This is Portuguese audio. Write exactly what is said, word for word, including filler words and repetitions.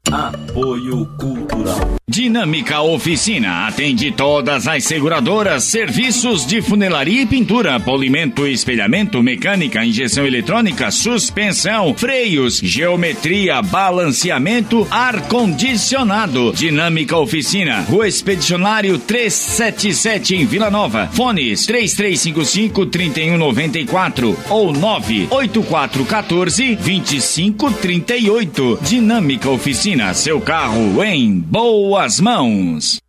Apoio Cultural. Dinâmica Oficina atende todas as seguradoras, serviços de funilaria e pintura, polimento e espelhamento, mecânica, injeção eletrônica, suspensão, freios, geometria, balanceamento, ar-condicionado. Dinâmica Oficina, Rua Expedicionário trezentos e setenta e sete em Vila Nova. Fones três três cinco cinco, três um nove quatro ou nove oito quatro um quatro, dois cinco três oito. Dinâmica Oficina, seu carro em boas mãos.